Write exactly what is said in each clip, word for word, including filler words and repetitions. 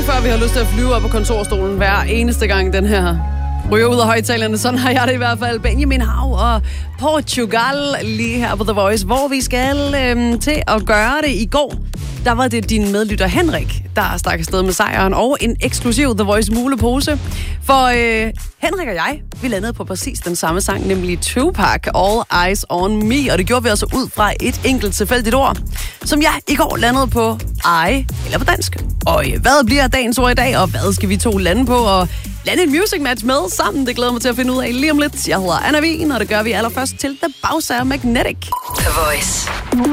før vi har lyst til at flyve op på kontorstolen hver eneste gang den her ryger ud af højtalerne. Sådan har jeg det i hvert fald. Benjamin Hav og Portugal lige her på The Voice, hvor vi skal øhm, til at gøre det. I går, der var det din medlytter Henrik, der stak afsted med sejren og en eksklusiv The Voice mulepose. For øh, Henrik og jeg, vi landede på præcis den samme sang, nemlig Tupac, All Eyes on Me. Og det gjorde vi altså ud fra et enkelt tilfældigt ord, som jeg i går landede på I, eller på dansk. Og øh, hvad bliver dagens ord i dag, og hvad skal vi to lande på? Og lande et music match med sammen. Det glæder mig til at finde ud af lige om lidt. Jeg hedder Anna Wien, og det gør vi allerførst til The Bowser Magnetic. The Voice.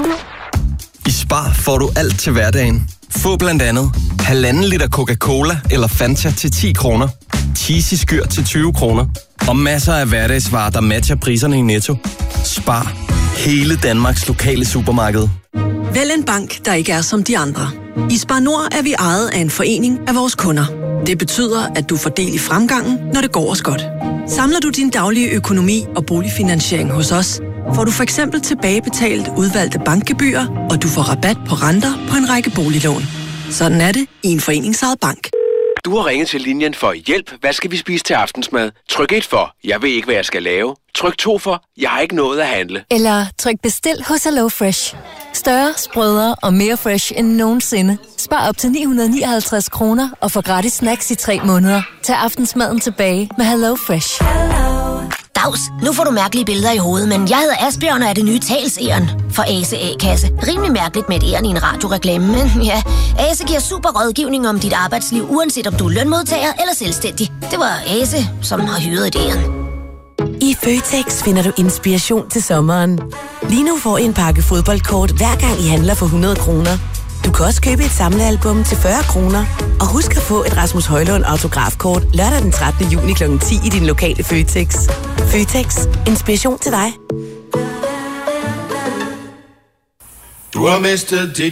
I Spar får du alt til hverdagen. Få blandt andet halvanden liter Coca-Cola eller Fanta til ti kroner. Cheesy skyr til tyve kroner. Og masser af hverdagsvarer, der matcher priserne i Netto. Spar. Hele Danmarks lokale supermarked. Vælg en bank, der ikke er som de andre. I Spar Nord er vi ejet af en forening af vores kunder. Det betyder, at du får del i fremgangen, når det går os godt. Samler du din daglige økonomi og boligfinansiering hos os, får du for eksempel tilbagebetalt udvalgte bankgebyrer, og du får rabat på renter på en række boliglån. Sådan er det i en foreningsejet bank. Du har ringet til linjen for hjælp. Hvad skal vi spise til aftensmad? Tryk et for, jeg ved ikke, hvad jeg skal lave. Tryk to for, jeg har ikke noget at handle. Eller tryk bestil hos Hello Fresh. Større, sprødere og mere fresh end nogensinde. Spar op til ni hundrede nioghalvtreds kroner og få gratis snacks i tre måneder. Tag aftensmaden tilbage med Hello Fresh. Dags, nu får du mærkelige billeder i hovedet, men jeg hedder Asbjørn og er det nye talsæren for Ase A-kasse. Rimelig mærkeligt med et æren i en radioreklame, men ja, Ase giver super rådgivning om dit arbejdsliv, uanset om du er lønmodtager eller selvstændig. Det var Ase, som har hyret et æren. I Føtex finder du inspiration til sommeren. Lige nu får I en pakke fodboldkort, hver gang I handler for hundrede kroner. Du kan også købe et samlealbum til fyrre kroner. Og husk at få et Rasmus Højlund autografkort lørdag den trettende juni klokken ti i din lokale Føtex. Føtex. Inspiration til dig. Du har mistet dit